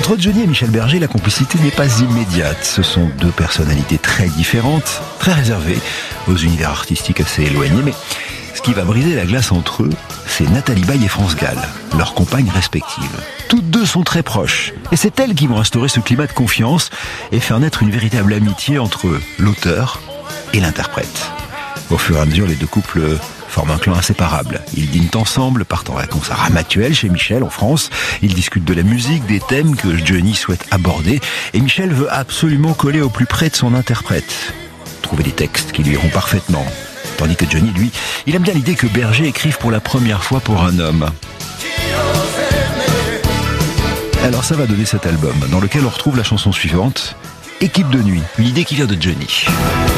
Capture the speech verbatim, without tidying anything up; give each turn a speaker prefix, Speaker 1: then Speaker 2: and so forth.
Speaker 1: Entre Johnny et Michel Berger, la complicité n'est pas immédiate. Ce sont deux personnalités très différentes, très réservées, aux univers artistiques assez éloignés. Mais ce qui va briser la glace entre eux, c'est Nathalie Baye et France Gall, leurs compagnes respectives. Toutes deux sont très proches. Et c'est elles qui vont instaurer ce climat de confiance et faire naître une véritable amitié entre l'auteur et l'interprète. Au fur et à mesure, les deux couples forment un clan inséparable. Ils dînent ensemble, partent en vacances à Ramatuelle, chez Michel, en France. Ils discutent de la musique, des thèmes que Johnny souhaite aborder. Et Michel veut absolument coller au plus près de son interprète. Trouver des textes qui lui iront parfaitement. Tandis que Johnny, lui, il aime bien l'idée que Berger écrive pour la première fois pour un homme. Alors ça va donner cet album, dans lequel on retrouve la chanson suivante, Équipe de nuit, une idée qui vient de Johnny.